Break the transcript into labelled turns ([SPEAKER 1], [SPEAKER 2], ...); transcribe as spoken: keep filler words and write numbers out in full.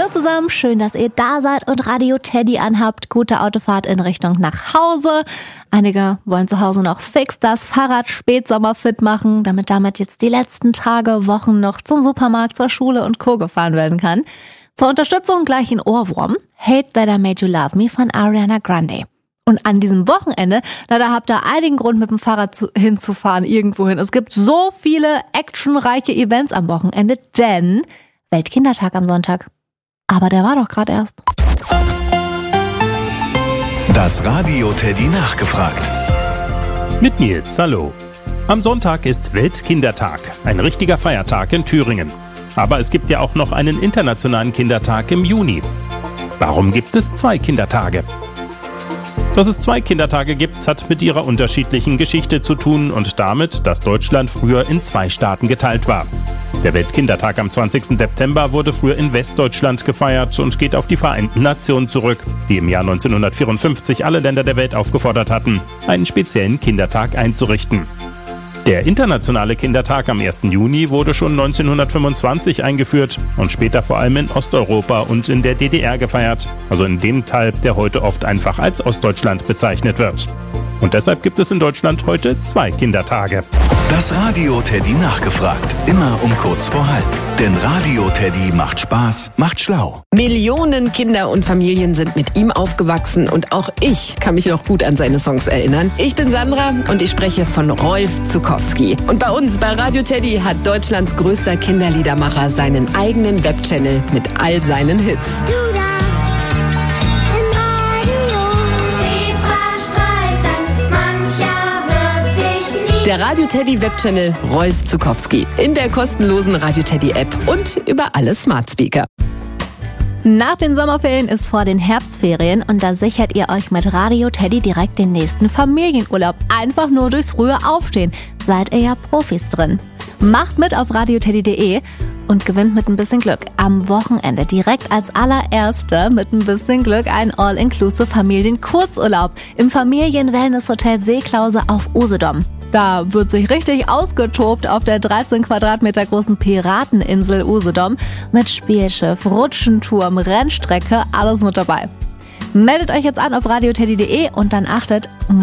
[SPEAKER 1] Hallo zusammen, schön, dass ihr da seid und Radio Teddy anhabt. Gute Autofahrt in Richtung nach Hause. Einige wollen zu Hause noch fix das Fahrrad Spätsommer fit machen, damit damit jetzt die letzten Tage, Wochen noch zum Supermarkt, zur Schule und Co. gefahren werden kann. Zur Unterstützung gleich ein Ohrwurm. Hate That I Made You Love Me von Ariana Grande. Und an diesem Wochenende, na, da habt ihr einigen Grund, mit dem Fahrrad zu, hinzufahren irgendwohin. Es gibt so viele actionreiche Events am Wochenende, denn Weltkindertag am Sonntag. Aber der war doch gerade erst.
[SPEAKER 2] Das Radio Teddy nachgefragt.
[SPEAKER 3] Mit Nils, hallo. Am Sonntag ist Weltkindertag, ein richtiger Feiertag in Thüringen. Aber es gibt ja auch noch einen internationalen Kindertag im Juni. Warum gibt es zwei Kindertage? Dass es zwei Kindertage gibt, hat mit ihrer unterschiedlichen Geschichte zu tun und damit, dass Deutschland früher in zwei Staaten geteilt war. Der Weltkindertag am zwanzigsten September wurde früher in Westdeutschland gefeiert und geht auf die Vereinten Nationen zurück, die im Jahr neunzehnhundertvierundfünfzig alle Länder der Welt aufgefordert hatten, einen speziellen Kindertag einzurichten. Der internationale Kindertag am ersten Juni wurde schon neunzehnhundertfünfundzwanzig eingeführt und später vor allem in Osteuropa und in der D D R gefeiert, also in dem Teil, der heute oft einfach als Ostdeutschland bezeichnet wird. Und deshalb gibt es in Deutschland heute zwei Kindertage.
[SPEAKER 2] Das Radio Teddy nachgefragt. Immer um kurz vor halb. Denn Radio Teddy macht Spaß, macht schlau.
[SPEAKER 4] Millionen Kinder und Familien sind mit ihm aufgewachsen und auch ich kann mich noch gut an seine Songs erinnern. Ich bin Sandra und ich spreche von Rolf Zuckowski. Und bei uns bei Radio Teddy hat Deutschlands größter Kinderliedermacher seinen eigenen Webchannel mit all seinen Hits. Der Radio Teddy Webchannel Rolf Zuckowski in der kostenlosen Radio Teddy App und über alle Smart Speaker.
[SPEAKER 1] Nach den Sommerferien ist vor den Herbstferien und da sichert ihr euch mit Radio Teddy direkt den nächsten Familienurlaub. Einfach nur durchs frühe Aufstehen. Seid ihr ja Profis drin. Macht mit auf radioteddy punkt de und gewinnt mit ein bisschen Glück am Wochenende direkt als allererste mit ein bisschen Glück einen All-Inclusive Familien-Kurzurlaub im Familien-Wellness-Hotel Seeklause auf Usedom. Da wird sich richtig ausgetobt auf der dreizehn Quadratmeter großen Pirateninsel Usedom mit Spielschiff, Rutschenturm, Rennstrecke, alles mit dabei. Meldet euch jetzt an auf radioteddy punkt de und dann achtet,